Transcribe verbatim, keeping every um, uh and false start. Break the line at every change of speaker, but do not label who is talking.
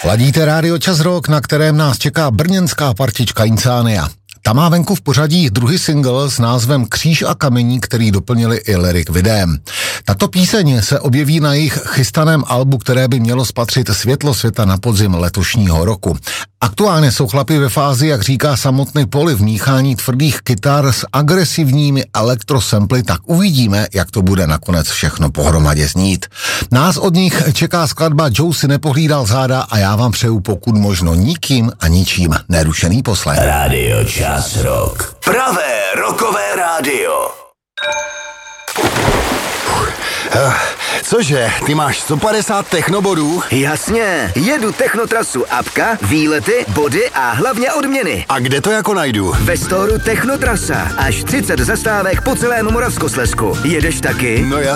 Ladíte rádio Čas Rock, na kterém nás čeká brněnská partička Insania. Ta má venku v pořadí druhý single s názvem Kříž a kamení, který doplnili i lyric videem. Tato píseň se objeví na jejich chystaném albu, které by mělo spatřit světlo světa na podzim letošního roku. Aktuálně jsou chlapi ve fázi, jak říká samotný Poli, v míchání tvrdých kytar s agresivními elektrosamply, tak uvidíme, jak to bude nakonec všechno pohromadě znít. Nás od nich čeká skladba Joe si nepohlídal záda a já vám přeju pokud možno nikým a ničím nerušený poslech.
Rádio Čas Rock. Pravé rockové rádio.
Cože, ty máš sto padesát technobodů?
Jasně, jedu technotrasu apka, výlety, body a hlavně odměny.
A kde to jako najdu?
Ve storu Technotrasa. Až třicet zastávek po celém Moravskoslezsku. Jedeš taky?
No jasně.